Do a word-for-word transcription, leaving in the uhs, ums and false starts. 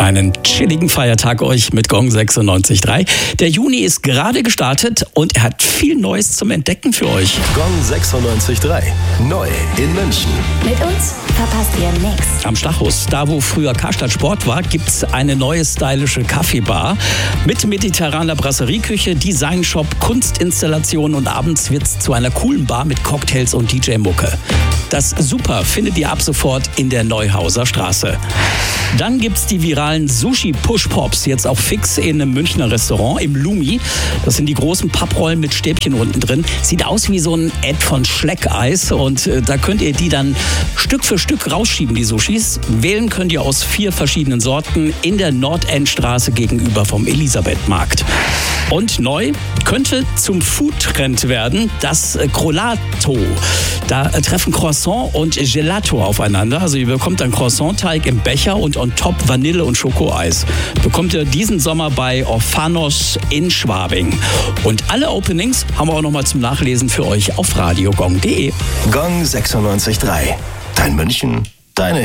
Einen chilligen Feiertag euch mit Gong sechsundneunzig Komma drei. Der Juni ist gerade gestartet und er hat viel Neues zum Entdecken für euch. Gong sechsundneunzig Komma drei. Neu in München. Mit uns verpasst ihr nichts. Am Stachus, da wo früher Karstadt Sport war, gibt es eine neue stylische Kaffeebar mit mediterraner Brasserieküche, Designshop, Kunstinstallationen und abends wird es zu einer coolen Bar mit Cocktails und D J-Mucke. Das Super findet ihr ab sofort in der Neuhauser Straße. Dann gibt's die viralen Sushi-Push-Pops, jetzt auch fix in einem Münchner Restaurant im Lumi. Das sind die großen Papprollen mit Stäbchen unten drin. Sieht aus wie so ein Ad von Schleckeis und äh, da könnt ihr die dann Stück für Stück rausschieben, die Sushis. Wählen könnt ihr aus vier verschiedenen Sorten in der Nordendstraße gegenüber vom Elisabethmarkt. Und neu könnte zum Food-Trend werden das äh, Crolato. Da äh, treffen Croissant und Gelato aufeinander. Also ihr bekommt dann Croissant-Teig im Becher und on top Vanille- und Schokoeis. Bekommt ihr diesen Sommer bei Orphanos in Schwabing. Und alle Openings haben wir auch nochmal zum Nachlesen für euch auf radiogong punkt de. Gong sechsundneunzig Komma drei. Dein München, deine